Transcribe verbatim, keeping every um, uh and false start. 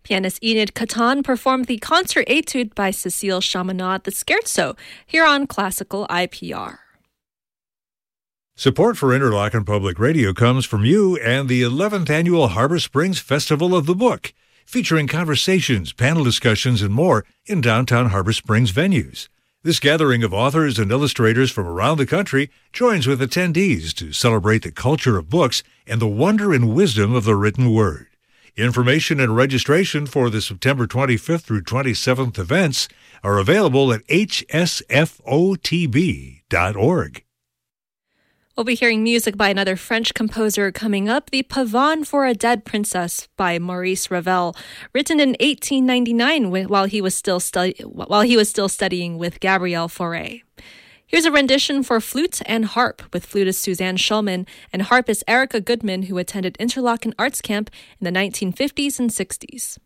Pianist Enid Catan performed the concert etude by Cécile Chaminade, the Scherzo, here on Classical I P R. Support for Interlochen Public Radio comes from you and the eleventh Annual Harbor Springs Festival of the Book, featuring conversations, panel discussions, and more in downtown Harbor Springs venues. This gathering of authors and illustrators from around the country joins with attendees to celebrate the culture of books and the wonder and wisdom of the written word. Information and registration for the September twenty-fifth through twenty-seventh events are available at h s f o t b dot org. We'll be hearing music by another French composer coming up, the Pavane for a Dead Princess by Maurice Ravel, written in eighteen ninety-nine while he was still stu- while he was still studying with Gabriel Fauré. Here's a rendition for flute and harp with flutist Suzanne Schulman and harpist Erica Goodman, who attended Interlochen Arts Camp in the nineteen fifties and sixties.